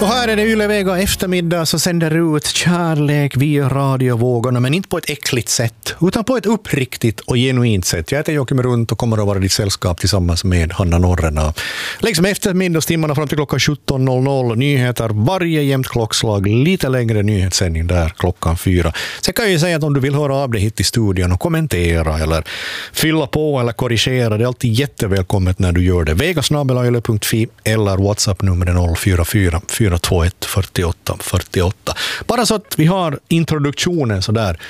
Och här är det Yle Vega eftermiddag så sänder ut kärlek via radiovågorna, men inte på ett äckligt sätt utan på ett uppriktigt och genuint sätt. Jag heter Joakim Runt och kommer att vara ditt sällskap tillsammans med Hanna Norrena. Liksom eftermiddagstimmarna fram till klockan 17.00. Nyheter varje jämnt klockslag, lite längre nyhetssändning där klockan 4. Så kan jag ju säga att om du vill höra av dig hit i studion och kommentera eller fylla på eller korrigera, det är alltid jättevälkommet när du gör det. vegasnabel.yle.fi eller WhatsApp-nummer 044 421 48 48. Bara så att vi har introduktionen så där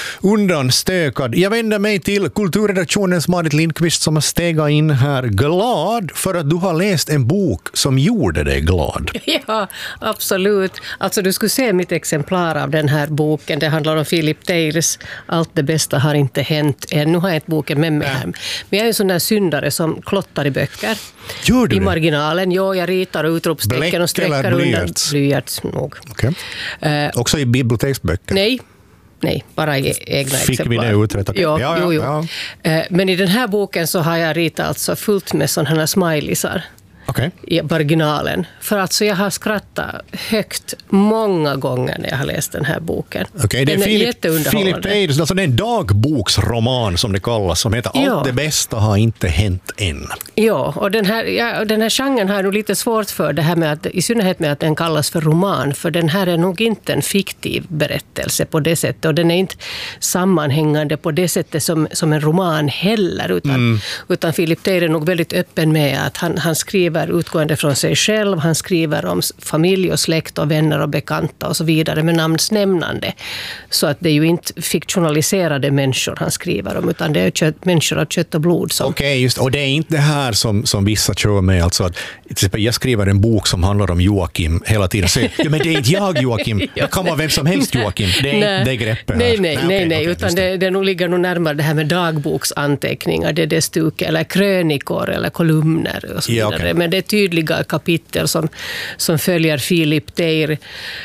undanstökad. Jag vänder mig till kulturredaktionens Marit Lindqvist som har stegat in här glad för att du har läst en bok som gjorde dig glad. Ja, absolut. Alltså du skulle se mitt exemplar av den här boken. Det handlar om Philip Teirs Allt det bästa har inte hänt än. Nu har jag inte boken med mig här. Men jag är en sån där syndare som klottar i böcker. Gör du i det? marginalen. Ja, jag ritar utropstecken och sträckar undan blyerts nog. Okay. Också i biblioteksböcker? Nej, bara i egna exemplar. Fick vi det uträttat? Ja. Men i den här boken så har jag ritat alltså fullt med sådana här smileysar. Okay. I marginalen. För alltså jag har skrattat högt många gånger när jag har läst den här boken. Okay, det är Philip Teirs, alltså det är en dagboksroman som det kallas, som heter Allt det bästa har inte hänt än. Ja, och den här genren har nog lite svårt för det här med att, i synnerhet med att den kallas för roman, för den här är nog inte en fiktiv berättelse på det sättet, och den är inte sammanhängande på det sättet som en roman heller, utan Philip Teir är nog väldigt öppen med att han skriver utgående från sig själv. Han skriver om familj och släkt och vänner och bekanta och så vidare med namnsnämnande. Så att det är ju inte fiktionaliserade människor han skriver om, utan det är människor av kött och blod. Okej, just. Och det är inte det här som vissa kör med. Alltså att, till exempel, jag skriver en bok som handlar om Joakim hela tiden. Så, ja, men det är inte jag Joakim. Det kan vara vem som helst Joakim. Det är inte det greppet här. Nej, utan det ligger nog närmare det här med dagboksanteckningar. Det är det stuke, eller krönikor eller kolumner och så vidare. Okay. Men det är tydliga kapitel som följer Philip Teir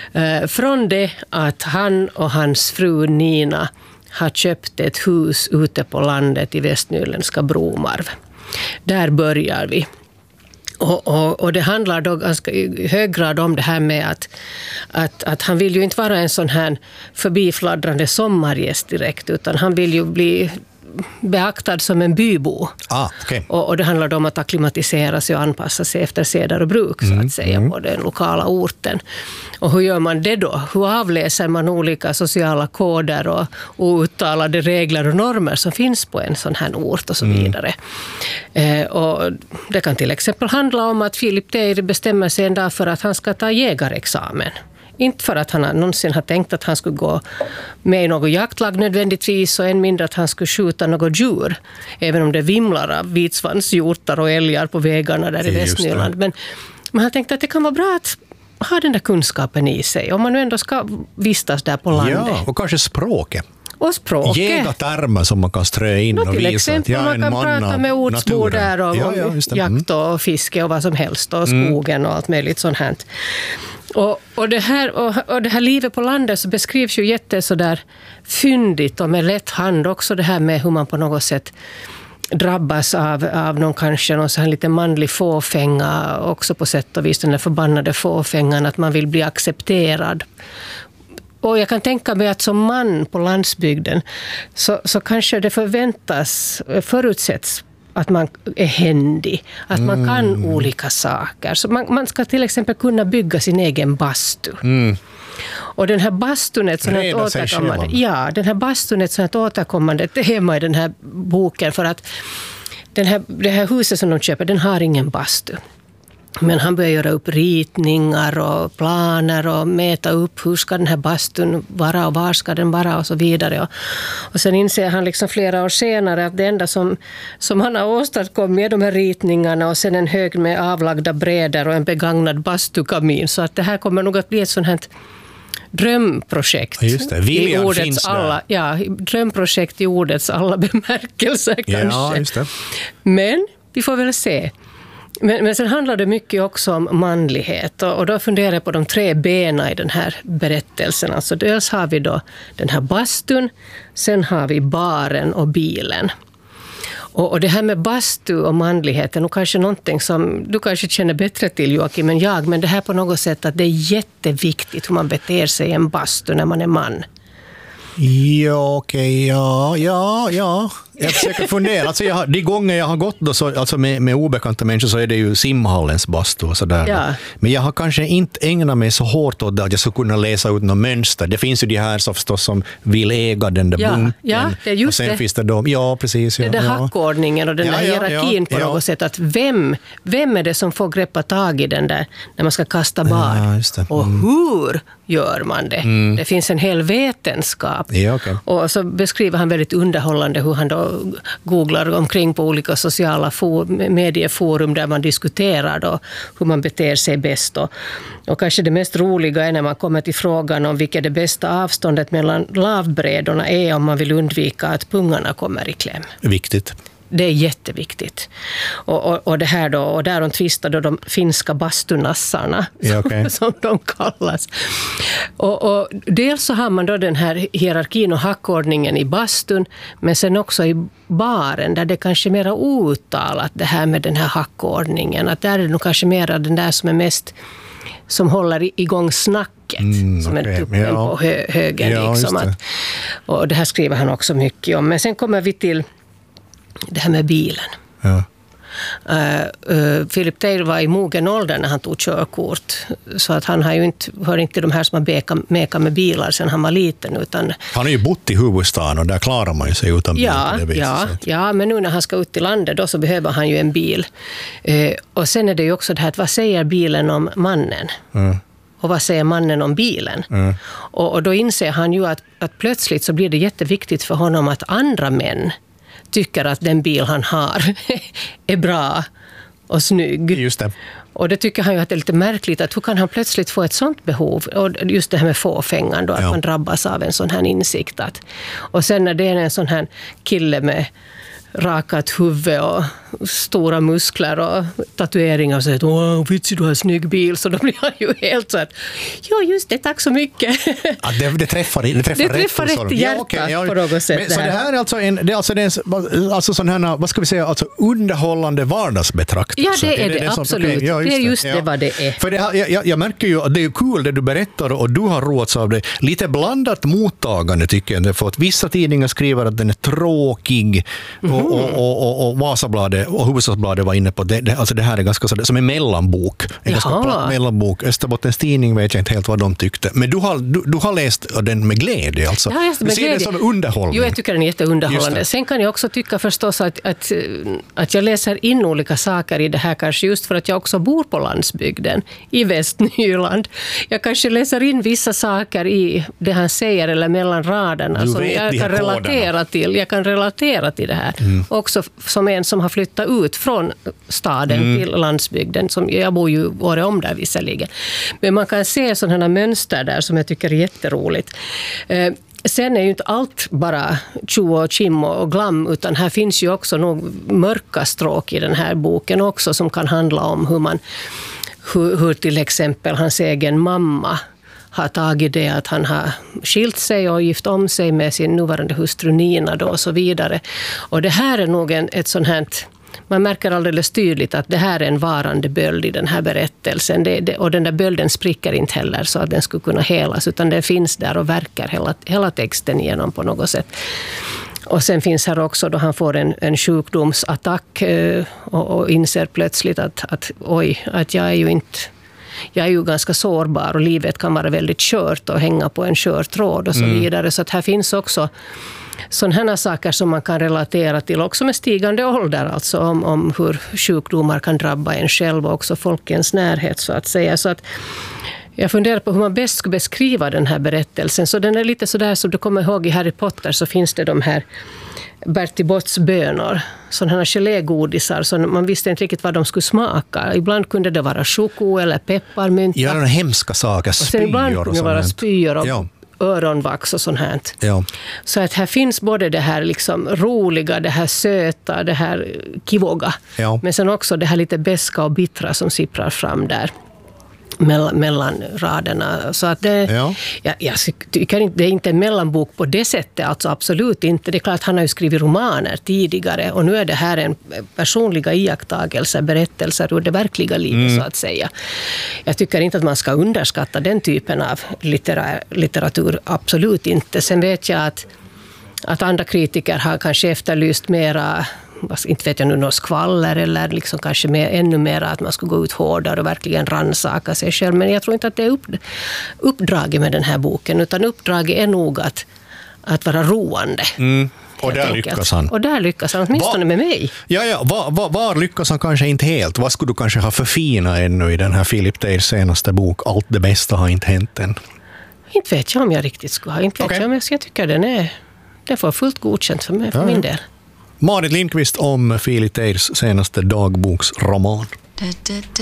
från det att han och hans fru Nina har köpt ett hus ute på landet i västnyländska Bromarv. Där börjar vi. Och det handlar då ganska i hög grad om det här med att han vill ju inte vara en sån här förbifladdrande sommargäst direkt, utan han vill ju bli beaktad som en bybo. Okay. Och det handlar om att akklimatisera sig och anpassa sig efter seder och bruk så att säga på den lokala orten. Och hur gör man det då? Hur avläser man olika sociala koder och uttalade regler och normer som finns på en sån här ort och så vidare. Och det kan till exempel handla om att Philip Teir bestämmer sig en dag för att han ska ta jägarexamen. Inte för att han någonsin har tänkt att han skulle gå med i något jaktlag nödvändigtvis, och än mindre att han skulle skjuta något djur. Även om det vimlar av vitsvanshjortar och älgar på vägarna där i Västnyland. Men han tänkte att det kan vara bra att ha den där kunskapen i sig om man nu ändå ska vistas där på landet. Ja, och kanske språket. Och språket. Jägartermer som man kan strö in och visa exempel, att jag är en man av naturen. Man kan prata med ordsbord där och jakt och fiske och vad som helst och skogen och allt möjligt sånt här. Och det här livet på landet så beskrivs ju så där fyndigt och med lätt hand också, det här med hur man på något sätt drabbas av någon kanske någon så här lite manlig fåfänga också på sätt och vis, den där förbannade fåfängan att man vill bli accepterad. Och jag kan tänka mig att som man på landsbygden så kanske det förutsätts att man är händig, att man kan olika saker. Så man ska till exempel kunna bygga sin egen bastu. Och den här bastun är ett återkommande tema i den här boken, för att det här huset som de köper, den har ingen bastu. Men han börjar göra upp ritningar och planer och mäta upp hur ska den här bastun vara och var ska den vara och så vidare. Och sen inser han liksom flera år senare att det enda som han har åstadkommit med de här ritningarna och sen en hög med avlagda brädor och en begagnad bastukamin. Så att det här kommer nog att bli ett sånt här drömprojekt. Just det, viljan finns där. Drömprojekt i ordets alla bemärkelser kanske. Ja, just det. Men vi får väl se. Men sen handlar det mycket också om manlighet, och då funderar jag på de 3 benen i den här berättelsen. Alltså dels har vi då den här bastun, sen har vi baren och bilen. Och det här med bastu och manligheten, och kanske någonting som du kanske känner bättre till, Joakim, än jag, men det här på något sätt att det är jätteviktigt hur man beter sig i en bastu när man är man. Ja, okej, ja. Jag försöker fundera. Alltså de gånger jag har gått då, så, alltså med obekanta människor, så är det ju simhallens bastu och sådär. Ja. Men jag har kanske inte ägnat mig så hårt åt det att jag skulle kunna läsa ut något mönster. Det finns ju de här så förstås som vill äga den där bunken. Ja, det är just och sen det. Finns det då, ja, precis. Ja, den där hackordningen och den där hierarkin på något sätt. Att vem är det som får greppa tag i den där när man ska kasta bar? Ja, just det. Och hur gör man det? Det finns en hel vetenskap. Ja, okay. Och så beskriver han väldigt underhållande hur han då googlar omkring på olika sociala medieforum där man diskuterar då hur man beter sig bäst. Och kanske det mest roliga är när man kommer till frågan om vilket det bästa avståndet mellan lavbrädorna är om man vill undvika att pungarna kommer i kläm. Viktigt. Det är jätteviktigt. Och det här då, och där de tvistade de finska bastunassarna, som de kallas. Och dels så har man då den här hierarkin och hackordningen i bastun, men sen också i baren där det kanske är mer uttalat det här med den här hackordningen. Att där är det nog kanske mer den där som är mest, som håller igång snacket, som är tuppen på högen. Ja, liksom. Och det här skriver han också mycket om. Men sen kommer vi till det här med bilen. Ja. Philip Taylor var i mogen ålder när han tog körkort. Så att han hör inte de här som har mekat med bilar sedan han var liten. Utan han har ju bott i huvudstaden och där klarar man ju sig utan bil. Ja, men nu när han ska ut till landet då så behöver han ju en bil. Och sen är det ju också det här att vad säger bilen om mannen? Och vad säger mannen om bilen? Och då inser han ju att plötsligt så blir det jätteviktigt för honom att andra män tycker att den bil han har är bra och snygg. Just det. Och det tycker han ju att det är lite märkligt att hur kan han plötsligt få ett sånt behov? Och just det här med fåfängan då, att man drabbas av en sån här insikt. Och sen när det är en sån här kille med rakat huvud och stora muskler och tatueringar och säger att åh, vitsig, du har en snygg bil, så då blir han ju helt så att ja, just det, tack så mycket. Ja, det träffar rätt i hjärtat på något sätt. Men, så det här är alltså sån här, vad ska vi säga, alltså underhållande vardagsbetraktelse. Ja, det är det absolut. Det är just det vad det är. För jag märker ju att det är kul det du berättar och du har roats av det. Lite blandat mottagande tycker jag. För att vissa tidningar skriver att den är tråkig och Vasabladet och Hufvudstadsbladet var inne på det. Alltså det här är ganska så, som en mellanbok. En ganska platt mellanbok. Österbottens tidning vet jag inte helt vad de tyckte. Men du har läst den med glädje alltså. Jag har läst med glädje. Det som underhållning. Jo, jag tycker den är jätteunderhållande. Sen kan jag också tycka förstås att jag läser in olika saker i det här, kanske just för att jag också bor på landsbygden i Västnyland. Jag kanske läser in vissa saker i det han säger eller mellan raderna som jag kan relatera till. Jag kan relatera till det här. Också som en som har flyttat ut från staden till landsbygden. Jag bor ju året om där visserligen. Men man kan se sådana mönster där som jag tycker är jätteroligt. Sen är ju inte allt bara tjo och kim och glam, utan här finns ju också nog mörka stråk i den här boken också som kan handla om hur till exempel hans egen mamma har tagit det att han har skilt sig och gift om sig med sin nuvarande hustru Nina då och så vidare. Och det här är nog ett sånt här, man märker alldeles tydligt att det här är en varande böld i den här berättelsen. Och den där bölden spricker inte heller så att den skulle kunna helas, utan den finns där och verkar hela texten igenom på något sätt. Och sen finns här också då han får en sjukdomsattack och inser plötsligt att jag är ju ganska sårbar och livet kan vara väldigt kört och hänga på en kör tråd och så vidare. Så att här finns också sådana här saker som man kan relatera till också med stigande ålder, alltså om hur sjukdomar kan drabba en själv och också folkens närhet så att säga. Så att jag funderar på hur man bäst ska beskriva den här berättelsen. Så den är lite sådär som du kommer ihåg i Harry Potter, så finns det de här Bertie Botts bönor, sådana här gelégodisar, så man visste inte riktigt vad de skulle smaka. Ibland kunde det vara choko eller pepparmynta. Ja, de hemska saker, spyor och ibland kunde det vara spyor och öronvax och sånt här. Ja. Så att här finns både det här liksom roliga, det här söta, det här kivoga. Ja. Men sen också det här lite beska och bittra som sipprar fram där. mellan raderna. Så att jag tycker inte, det är inte en mellanbok på det sättet, alltså absolut inte. Det är klart, han har ju skrivit romaner tidigare och nu är det här en personliga iakttagelser, berättelser ur det verkliga livet så att säga. Jag tycker inte att man ska underskatta den typen av litteratur, absolut inte. Sen vet jag att andra kritiker har kanske efterlyst mera, inte vet jag nu, något skvaller eller liksom kanske ännu mer att man ska gå ut hårdare och verkligen rannsaka sig själv. Men jag tror inte att det är uppdraget med den här boken, utan uppdraget är nog att vara roande. Och där lyckas han. Och där lyckas han, åtminstone med mig. Var lyckas han kanske inte helt? Vad skulle du kanske ha förfinat ännu i den här Philip Teirs senaste bok? Allt det bästa har inte hänt än. Inte vet jag om jag riktigt skulle ha. Inte vet jag, men jag tycker den får fullt godkänt för min del. Marit Lindqvist om Philip Teirs senaste dagboksroman.